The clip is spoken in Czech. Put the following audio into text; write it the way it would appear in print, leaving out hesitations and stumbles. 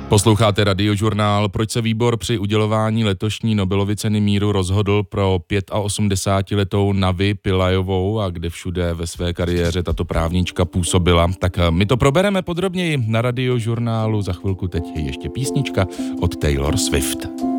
Posloucháte Radiožurnál. Proč se výbor při udělování letošní Nobelovy ceny míru rozhodl pro 85letou Navi Pillajovou a kde všude ve své kariéře tato právnička působila? Tak my to probereme podrobněji na Radiožurnálu. Za chvilku teď je ještě písnička od Taylor Swift.